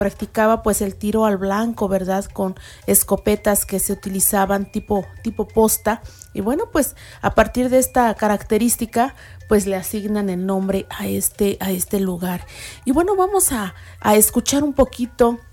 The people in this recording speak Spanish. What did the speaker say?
practicaba pues el tiro al blanco, ¿verdad? Con escopetas que se utilizaban tipo posta. Y bueno, pues a partir de esta característica, pues le asignan el nombre a este lugar. Y bueno, vamos a escuchar un poquito